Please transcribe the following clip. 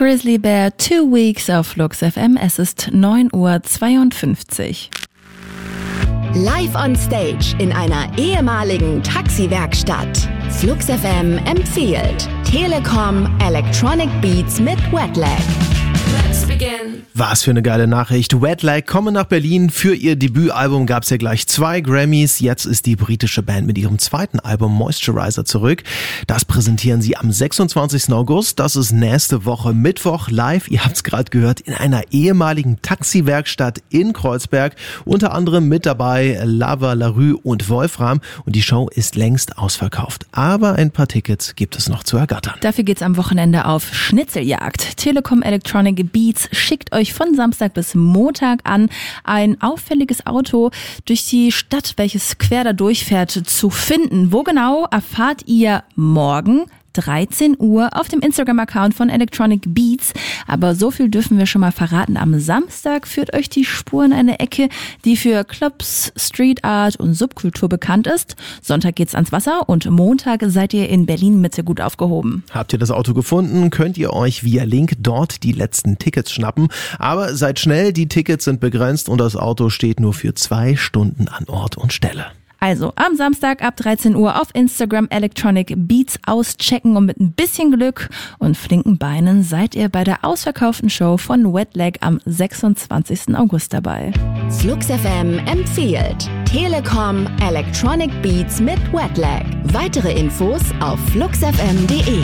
Grizzly Bear, 2 Weeks auf Flux FM. Es ist 9:52 Uhr. Live on Stage in einer ehemaligen Taxiwerkstatt. Flux FM empfiehlt Telekom Electronic Beats mit Wetlag. Let's begin. Was für eine geile Nachricht. Wetlag kommen nach Berlin. Für ihr Debütalbum gab es ja gleich 2 Grammys. Jetzt ist die britische Band mit ihrem zweiten Album Moisturizer zurück. Das präsentieren sie am 26. August. Das ist nächste Woche Mittwoch live. Ihr habt es gerade gehört, in einer ehemaligen Taxiwerkstatt in Kreuzberg. Unter anderem mit dabei Lava, LaRue und Wolfram. Und die Show ist längst ausverkauft. Aber ein paar Tickets gibt es noch zu ergattern. Dafür geht's am Wochenende auf Schnitzeljagd. Telekom Electronic Beats schickt euch von Samstag bis Montag an, ein auffälliges Auto durch die Stadt, welches quer da durchfährt, zu finden. Wo genau, erfahrt ihr morgen 13 Uhr auf dem Instagram-Account von Electronic Beats. Aber so viel dürfen wir schon mal verraten. Am Samstag führt euch die Spur in eine Ecke, die für Clubs, Street Art und Subkultur bekannt ist. Sonntag geht's ans Wasser und Montag seid ihr in Berlin-Mitte gut aufgehoben. Habt ihr das Auto gefunden, könnt ihr euch via Link dort die letzten Tickets schnappen. Aber seid schnell, die Tickets sind begrenzt und das Auto steht nur für 2 Stunden an Ort und Stelle. Also am Samstag ab 13 Uhr auf Instagram Electronic Beats auschecken und mit ein bisschen Glück und flinken Beinen seid ihr bei der ausverkauften Show von Wetlag am 26. August dabei. Flux FM empfiehlt Telekom Electronic Beats mit Wetlag. Weitere Infos auf fluxfm.de.